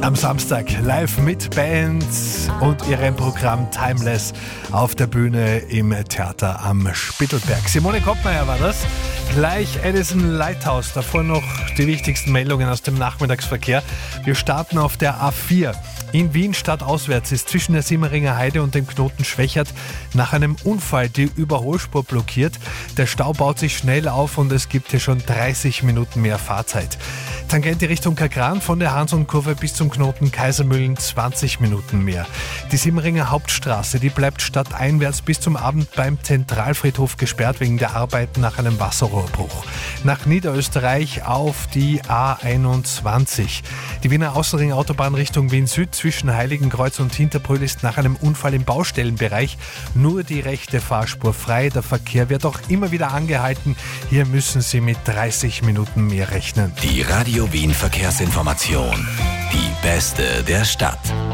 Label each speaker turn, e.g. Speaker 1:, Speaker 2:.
Speaker 1: Am Samstag live mit Bands und ihrem Programm Timeless auf der Bühne im Theater am Spittelberg. Simone Koppmeier war das. Gleich Edison Lighthouse, davor noch die wichtigsten Meldungen aus dem Nachmittagsverkehr. Wir starten auf der A4. In Wien stadtauswärts ist zwischen der Simmeringer Heide und dem Knoten Schwächert nach einem Unfall die Überholspur blockiert. Der Stau baut sich schnell auf und es gibt hier schon 30 Minuten mehr Fahrzeit. Tangente Richtung Kagran von der Hansl-Kurve bis zum Knoten Kaisermühlen 20 Minuten mehr. Die Simmeringer Hauptstraße, die bleibt stadteinwärts bis zum Abend beim Zentralfriedhof gesperrt wegen der Arbeiten nach einem Wasserrohrbruch. Nach Niederösterreich auf die A21. Die Wiener Außenring-Autobahn Richtung Wien Süd zwischen Heiligenkreuz und Hinterbrühl ist nach einem Unfall im Baustellenbereich nur die rechte Fahrspur frei. Der Verkehr wird auch immer wieder angehalten. Hier müssen Sie mit 30 Minuten mehr rechnen.
Speaker 2: Die Radio Wien Verkehrsinformation. Die beste der Stadt.